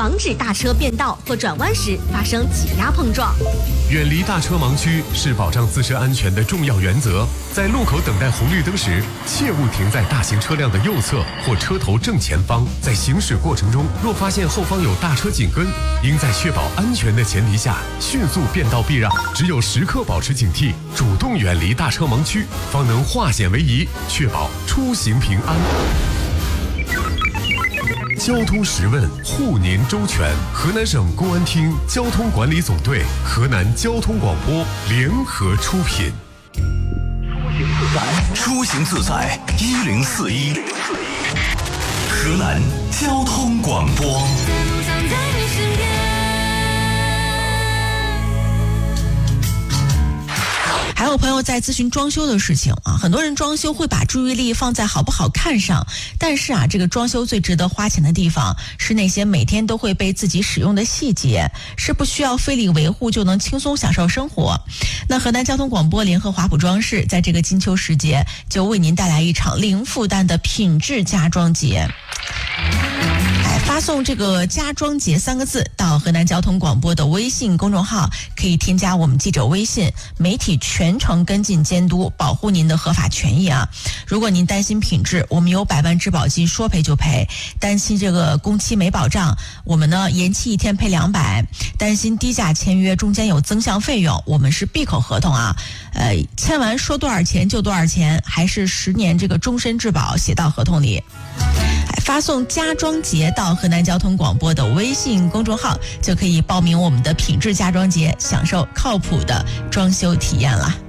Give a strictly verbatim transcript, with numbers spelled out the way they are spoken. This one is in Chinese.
防止大车变道或转弯时发生挤压碰撞。 远离大车盲区是保障自身安全的重要原则。在路口等待红绿灯时，切勿停在大型车辆的右侧或车头正前方。在行驶过程中，若发现后方有大车紧跟，应在确保安全的前提下迅速变道避让。只有时刻保持警惕，主动远离大车盲区，方能化险为夷，确保出行平安。交通时问，护您周全。河南省公安厅交通管理总队、河南交通广播联合出品。 出行自在一零四一，河南交通广播。 还有朋友在咨询装修的事情啊，很多人装修会把注意力放在好不好看上，但是啊，这个装修最值得花钱的地方是那些每天都会被自己使用的细节，是不需要费力维护就能轻松享受生活。那河南交通广播联合华普装饰在这个金秋时节，就为您带来一场零负担的品质家装节。发送这个家装节三个字到河南交通广播的微信公众号，可以添加我们记者微信，媒体全程跟进监督，保护您的合法权益啊。如果您担心品质，我们有百万质保金，说赔就赔。担心这个工期没保障，我们呢延期一天赔两百。担心低价签约中间有增项费用，我们是闭口合同啊，呃，签完说多少钱就多少钱，还是十年这个终身质保写到合同里。发送家装节到河南交通广播的微信公众号，就可以报名我们的品质家装节，享受靠谱的装修体验了。